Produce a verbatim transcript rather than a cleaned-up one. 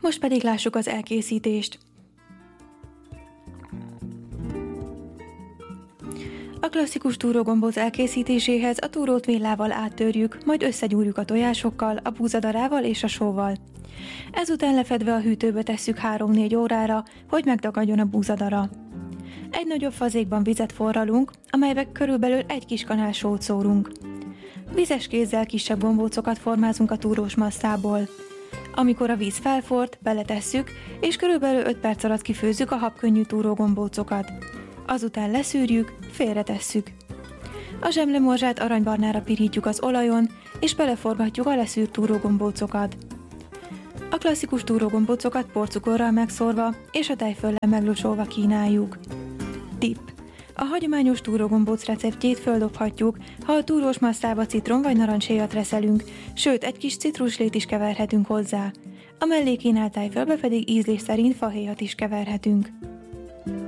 Most pedig lássuk az elkészítést. A klasszikus túrógombóc elkészítéséhez a túrót villával áttörjük, majd összegyúrjuk a tojásokkal, a búzadarával és a sóval. Ezután lefedve a hűtőbe tesszük három-négy órára, hogy megdagadjon a búzadara. Egy nagyobb fazékban vizet forralunk, amelybe körülbelül egy kis kanál sót szórunk. Vizes kézzel kisebb gombócokat formázunk a túrós masszából. Amikor a víz felforrt, beletesszük, és körülbelül öt perc alatt kifőzzük a habkönnyű túrógombócokat. Azután leszűrjük, félretesszük. A zsemlemorzsát aranybarnára pirítjuk az olajon, és beleforgatjuk a leszűrt túrógombócokat. A klasszikus túrógombócokat porcukorral megszórva és a tejföllel meglocsolva kínáljuk. Tipp. A hagyományos túrógombóc receptjét földobhatjuk, ha a túrós masszába citrom vagy narancshéjat reszelünk, sőt egy kis citruslét is keverhetünk hozzá. A mellé kínált tejfölbe pedig ízlés szerint fahéjat is keverhetünk.